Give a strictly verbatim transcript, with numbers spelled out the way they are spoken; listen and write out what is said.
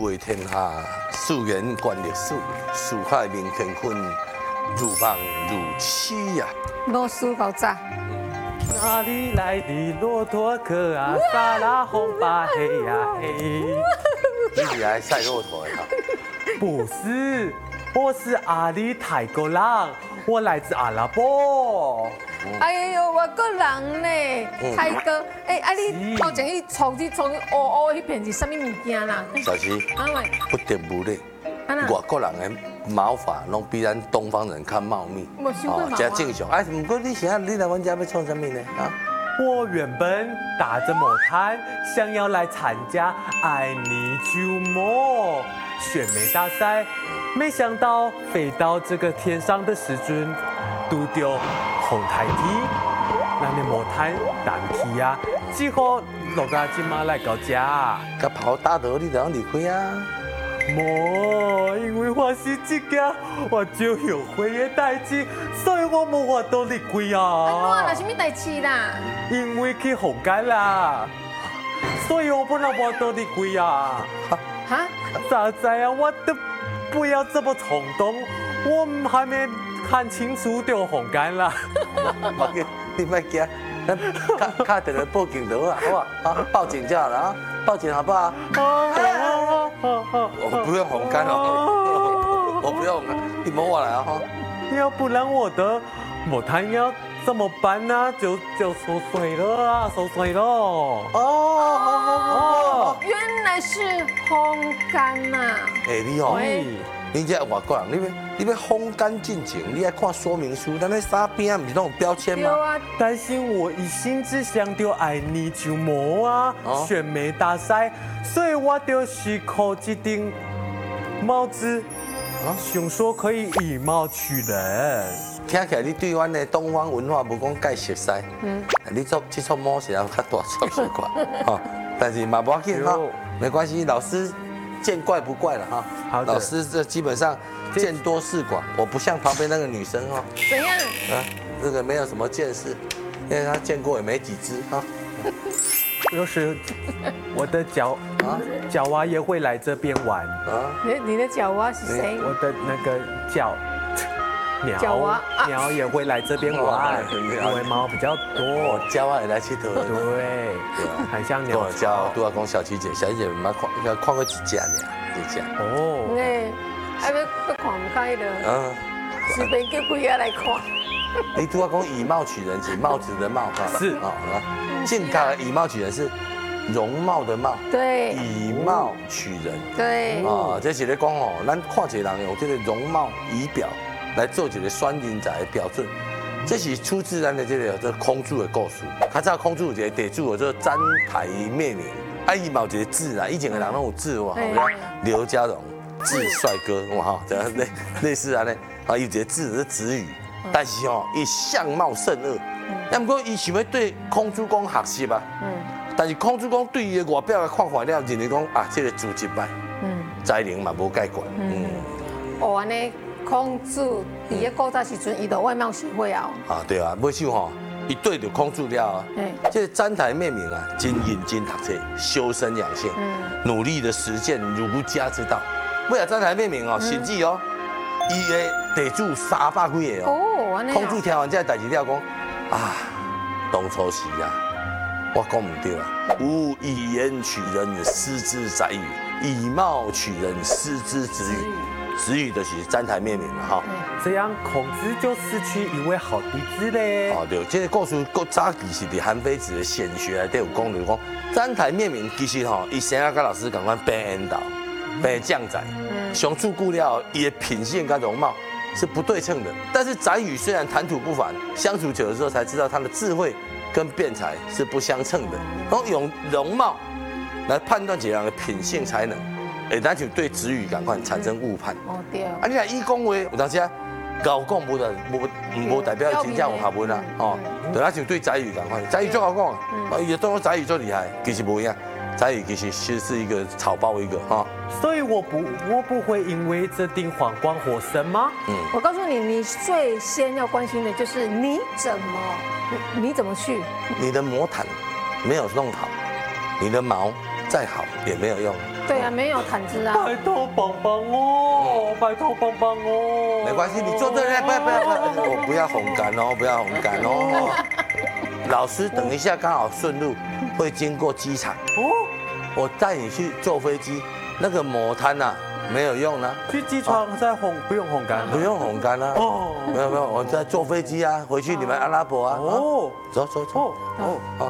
为天下，事言观历史，四海名乾坤，如梦如痴呀。 我输够早。 哪里来的骆驼壳啊？撒拉红吧嘿呀嘿。 你是来赛骆驼的哈？ 不是，我是阿里泰国人，我来自阿拉伯。 哎呦，外国人呢？泰哥，哎，啊你头前去创去创乌乌迄片是啥物物件啦？ 小琪， 啊喂， 不得不咧，外国人的毛发拢比咱东方人较茂密， 哦， 这正常。哎，不过你现在你来阮家要创什么呢？啊？ 我原本打着毛毯，想要来参加爱你九魔选美大赛，没想到飞到这个天上的时阵，拄到红台梯，咱的毛毯弹起啊，只好落到今嘛来到家。 甲跑打倒你就通离开啊？ 无，因为我是一件我就后悔的代志，所以我无法度离开啊。 啊，那什么代志啦？ 因为去红街啦，所以我不能无多离开啊。 哈？ 咋在啊？我都不要这么冲动，我还没看清楚就红街啦。 你别惊，咱卡卡电话报警就好啊，好不好？啊，报警就好了啊，报警好不好？我不用红干哦，我不用，你摸我来啊哈。 要不然我的毛毯要怎么办呢？就就缩水了啊，缩水了。哦哦，原来是烘干呐。 哎，你哦，你这外国人，你要你要烘干进前，你要看说明书，咱那衫边不是都有标签吗？ 对啊。 但是我一心只想着爱你就无啊，选美大赛，所以我就是靠一顶帽子，想说可以以貌取人。 听起来你对阮的东方文化无讲介熟悉，嗯，你做这撮毛是要较大撮习惯，哈，但是嘛无要紧哈，没关系，老师见怪不怪了哈。 好的， 老师这基本上见多识广，我不像旁边那个女生哈。 怎样？ 啊，这个没有什么见识，因为她见过也没几只哈。 就是我的脚啊，脚蛙也会来这边玩啊。 你你的脚蛙是谁？ 我的那个脚。鸟鸟也会来这边玩，因为猫比较多。 鸟啊也来佚佗。 对，很像鸟。 鸟都要讲小琪姐，小琪姐没看，要看过几只呢？几只？ 哦。 哎，还要要看唔开的。嗯。随便叫几个来看。 你都要讲以貌取人，是帽子的帽哈。 是啊， 健康的以貌取人是容貌的貌。 对。 以貌取人。 对。 啊，这是咧讲哦，咱看一个人用这个容貌仪表。来做一个选人才的标准，这是出自咱的这个这孔子的故事。他知道孔子有一个地主叫做章台灭明，啊伊嘛有一个字啊，以前的人拢有字哇，好像刘家荣字帅哥哇哈，这样类类似安尼，啊有一个字是子语，但是哦伊相貌甚恶，要不过伊想要对孔子公学习啊，但是孔子公对伊的外表的看法了，认为讲啊这个资质歹，才能嘛无解决，嗯， 哦安尼。孔子伫个古早时阵，伊就外貌协会啊。 啊，对啊，尾首吼，伊对着孔子了啊。这章台灭明啊，真认真读册，修身养性，努力的实践儒家之道。为了章台灭明哦，甚至哦，伊的地主三百几个哦。哦，孔子听完这代志了，讲啊，当初时啊，我讲唔对啊，吾以言取人，失之宰予；以貌取人，失之子羽。子羽就是章台灭明嘛，哈。 这样孔子就失去一位好弟子嘞。 哦，对，这个故事古早其实伫韩非子的显学内底有讲，就是讲章台灭明其实吼，伊生啊跟老师共款变恩导，变将宰，相处久了，伊的品性跟容貌是不对称的。但是宰予虽然谈吐不凡，相处久了之后才知道他的智慧跟辩才是不相称的。然后用容貌来判断一个人的品性才能。哎，咱就对子语赶快产生误判。哦对。啊，你若伊讲话，有当时啊，高讲无的无无代表真正有学问啊。哦，对，咱就对子语赶快，子语最好讲，啊，伊当子语最厉害，其实不一样。子语其实其实是一个草包一个哈。 所以我不我不会因为这顶皇冠火生吗？ 嗯。我告诉你，你最先要关心的就是你怎么你怎么去。 你的魔毯没有弄好，你的毛。 再好也没有用。 对啊，没有毯子啊。 拜托帮帮我，拜托帮帮我。 没关系，你坐这里，不要不要不要，我不要红干哦，不要红干哦。老师等一下刚好顺路会经过机场， 哦， 我带你去坐飞机，那个抹滩呐没有用啊， 去机场再烘不用烘干， 不用红干啊。 哦， 没有没有，我在坐飞机啊，回去你们阿拉伯啊。 哦， 走走走。 哦哦好，